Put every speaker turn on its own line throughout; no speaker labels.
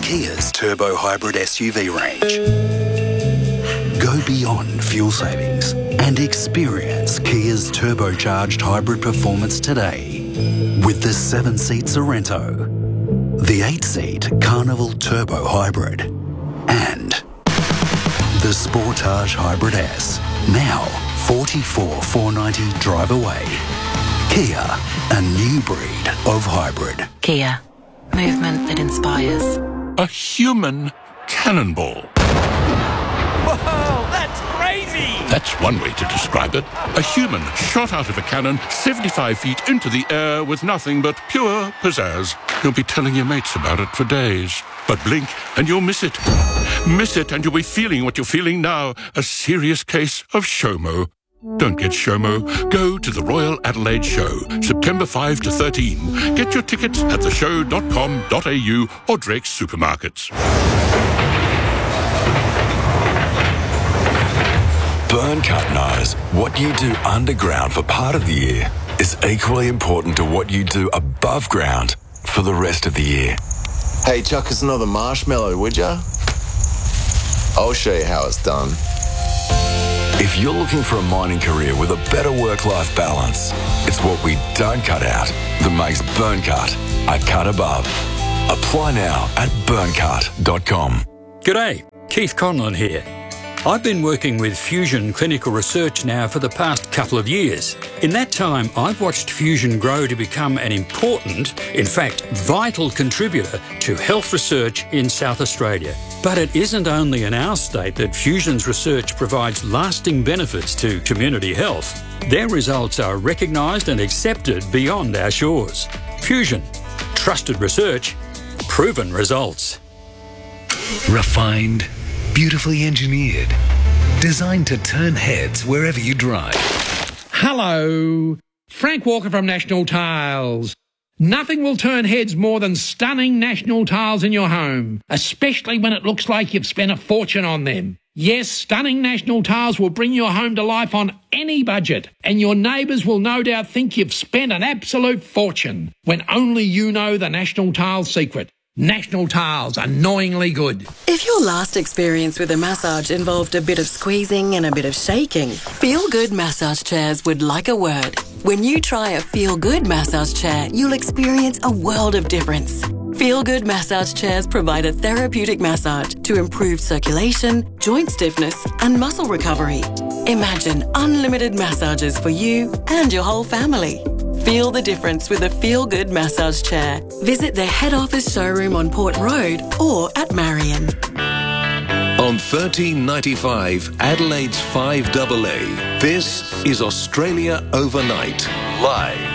Kia's turbo hybrid SUV range. Go beyond fuel savings and experience Kia's turbocharged hybrid performance today with the 7-seat Sorento, the 8-seat Carnival Turbo Hybrid, and the Sportage Hybrid S. Now 44,490 drive away. Kia, a new breed of hybrid.
Kia, movement that inspires.
A human cannonball.
Whoa, that's crazy!
That's one way to describe it. A human shot out of a cannon 75 feet into the air with nothing but pure pizzazz. You'll be telling your mates about it for days. But blink and you'll miss it. Miss it and you'll be feeling what you're feeling now. A serious case of SHOMO. Don't get SHOMO. Go to the Royal Adelaide Show, September 5 to 13. Get your tickets at theshow.com.au or Drake's Supermarkets.
Burncut knows what you do underground for part of the year is equally important to what you do above ground for the rest of the year.
Hey, chuck us another marshmallow, would ya? I'll show you how it's done.
If you're looking for a mining career with a better work-life balance, it's what we don't cut out that makes Burncut a cut above. Apply now at burncut.com.
G'day, Keith Conlon here. I've been working with Fusion Clinical Research now for the past couple of years. In that time, I've watched Fusion grow to become an important, in fact, vital contributor to health research in South Australia. But it isn't only in our state that Fusion's research provides lasting benefits to community health. Their results are recognised and accepted beyond our shores. Fusion. Trusted research. Proven results.
Refined. Beautifully engineered. Designed to turn heads wherever you drive.
Hello. Frank Walker from National Tiles. Nothing will turn heads more than stunning National Tiles in your home, especially when it looks like you've spent a fortune on them. Yes, stunning National Tiles will bring your home to life on any budget, and your neighbours will no doubt think you've spent an absolute fortune, when only you know the National Tiles secret. National Tiles, annoyingly good.
If your last experience with a massage involved a bit of squeezing and a bit of shaking, Feel Good Massage Chairs would like a word. When you try a Feel Good massage chair, you'll experience a world of difference. Feel Good Massage Chairs provide a therapeutic massage to improve circulation, joint stiffness and muscle recovery. Imagine unlimited massages for you and your whole family. Feel the difference with a Feel Good massage chair. Visit their head office showroom on Port Road or at Marion.
On 1395 Adelaide's 5AA, this is Australia Overnight, live.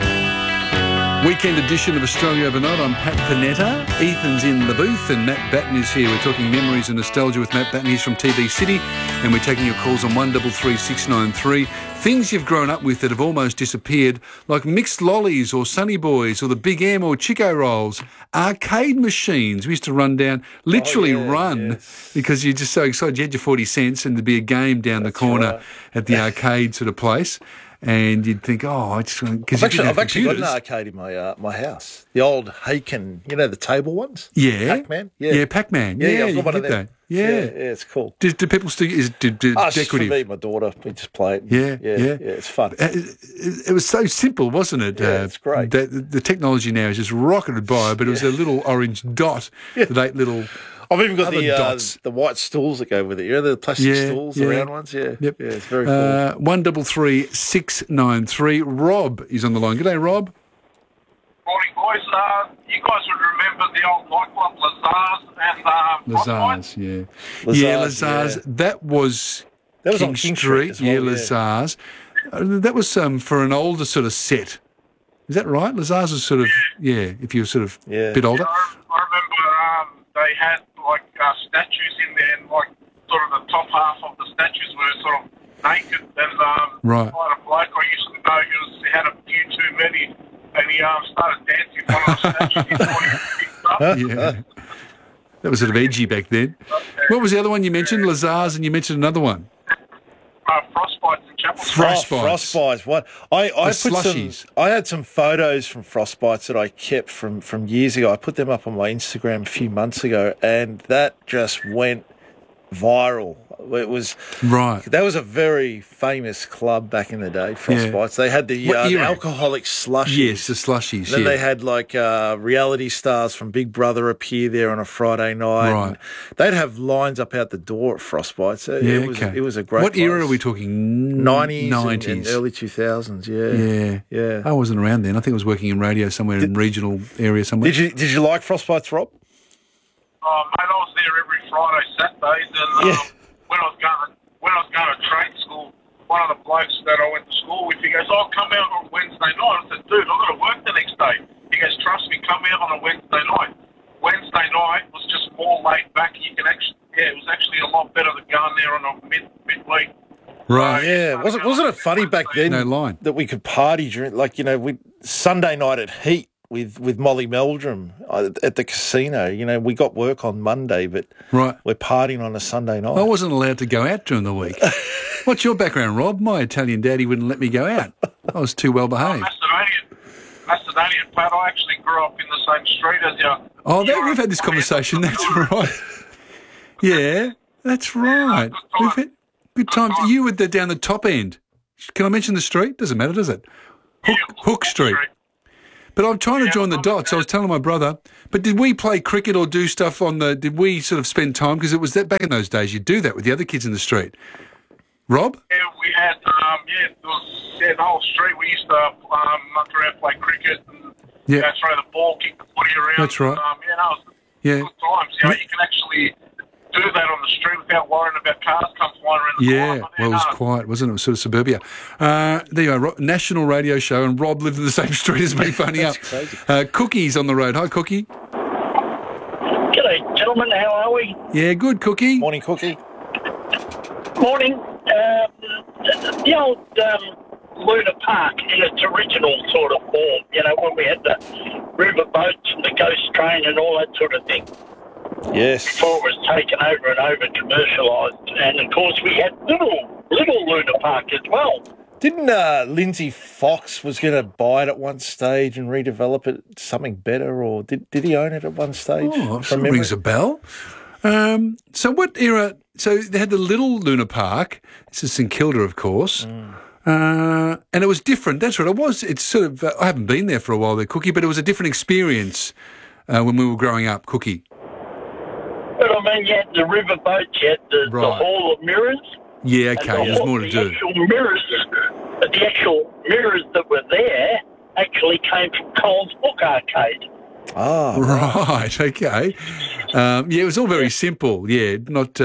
Weekend edition of Australia Overnight. I'm Pat Panetta. Ethan's in the booth and Matt Batten is here. We're talking memories and nostalgia with Matt Batten. He's from TV City and we're taking your calls on 133 693. Things you've grown up with that have almost disappeared, like mixed lollies or Sunny Boys or the Big M or Chico Rolls. Arcade machines. We used to run down, run, because you're just so excited. You had your 40 cents and there'd be a game down the corner at the arcade sort of place. And you'd think, I just want to...
I've actually got an arcade in my house. The old Haken, the table ones?
Yeah.
Pac-Man?
Yeah, Pac-Man.
Yeah, I've got one of them.
That. Yeah,
it's cool.
Do people still... Is it decorative?
It's for me and my daughter. We just play it.
Yeah,
it's fun.
It was so simple, wasn't it?
Yeah, it's great.
The technology now is just rocketed by, but it was a little orange dot with 8 little...
I've even got
dots.
the white stools that go with it. The plastic stools, the round ones. Yeah,
yep.
Yeah, it's very cool.
133 693. Rob is on the line. G'day, Rob.
Morning, boys. You guys would remember the old nightclub Lazars and
Lazars, yeah, Lazars. That was
on King Street as well,
yeah, Lazars. That was for an older sort of set. Is that right? Lazars was sort of if you're sort of a bit older.
I remember they had statues in there, and sort of the top half of the statues were sort of naked. And
right.
Quite a bloke I used to know, he had a few too many, and he started dancing in front of the statues. He thought he picked up.
Yeah, that was sort of edgy back then. What was the other one you mentioned? Lazars, and you mentioned another one.
Frostbites in
Frostbites. What? I put
slushies.
I had some photos from Frostbites that I kept from years ago. I put them up on my Instagram a few months ago, and that just went viral. It was
right.
That was a very famous club back in the day. Frostbites. They had the alcoholic slushies.
Yes, the slushies.
Then they had like reality stars from Big Brother appear there on a Friday night.
Right.
They'd have lines up out the door at Frostbites. It was a great.
What
place.
era are we talking?
90s and early 2000s. Yeah.
I wasn't around then. I think I was working in radio somewhere in regional area somewhere.
Did you like Frostbites, Rob?
Oh, mate, I was there every Friday, Saturdays, and when I was going to trade school, one of the blokes that I went to school with, he goes, "I'll come out on Wednesday night." I said, "Dude, I've got to work the next day." He goes, "Trust me, come out on a Wednesday night." Wednesday night was just more laid back. You can actually, it was actually a lot better than going there on a midweek.
Right.
Yeah. Wasn't it funny back then that we could party during, like, Sunday night at Heat with Molly Meldrum at the casino. We got work on Monday, but we're partying on a Sunday night.
I wasn't allowed to go out during the week. What's your background, Rob? My Italian daddy wouldn't let me go out. I was too well behaved.
Macedonian, Pat. I actually grew up in the same street as you.
Oh, we've had this conversation. That's right. Yeah, that's right. We've had good times. You were down the top end. Can I mention the street? Doesn't matter, does it? Hook Street. But I'm trying to join the dots. I was telling my brother, but did we play cricket or do stuff did we sort of spend time? Because it was that back in those days, you'd do that with the other kids in the street. Rob?
Yeah, we had, the whole street. We used to muck around, play cricket, and throw the ball, kick the footy around.
That's right.
Good times. You can actually do that on the street without worrying about cars come flying around the corner.
Well, it was quiet, wasn't it? It was sort of suburbia. There you are, national radio show, and Rob lived in the same street as me, phoning up.
Crazy.
Cookie's on the road. Hi, Cookie.
G'day, gentlemen. How are we?
Yeah, good, Cookie.
Morning, Cookie.
Morning. The old Luna Park in its original sort of form, when we had the river boats and the ghost train and all that sort of thing.
Yes.
Before it was taken over and over commercialised. And, of course, we had little Luna Park as well.
Didn't Lindsay Fox was going to buy it at one stage and redevelop it something better, or did he own it at one stage?
Oh, that rings a bell. So what era... So they had the little Luna Park. This is St Kilda, of course. And it was different. That's what it was. It's sort of... I haven't been there for a while there, Cookie, but it was a different experience when we were growing up, Cookie.
But, I mean, you had the river boats, you had the Hall of Mirrors.
Yeah, okay, there's more to do.
The actual mirrors that were there actually came from Coles Book Arcade.
Oh,
right, okay. It was all very simple, not...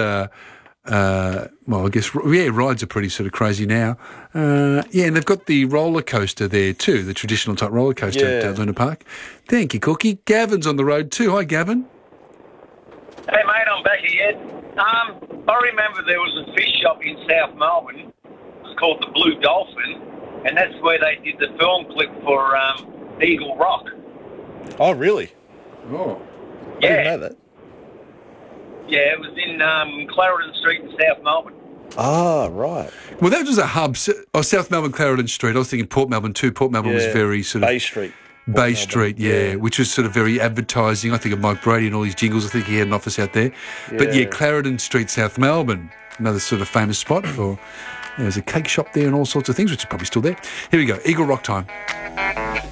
well, I guess, rides are pretty sort of crazy now. And they've got the roller coaster there too, the traditional type roller coaster at Luna Park. Thank you, Cookie. Gavin's on the road too. Hi, Gavin.
Hey, mate, I'm back again. I remember there was a fish shop in South Melbourne. It was called the Blue Dolphin, and that's where they did the film clip for Eagle Rock.
Oh, really?
Oh.
I didn't know that.
Yeah, it was in Clarendon Street in South Melbourne.
Ah, right.
Well, that was a hub. South Melbourne, Clarendon Street. I was thinking Port Melbourne too. Port Melbourne was very sort of...
Bay Street.
Bay Street, which was sort of very advertising. I think of Mike Brady and all his jingles. I think he had an office out there. But Clarendon Street, South Melbourne, another sort of famous spot for... there's a cake shop there and all sorts of things, which is probably still there. Here we go, Eagle Rock time.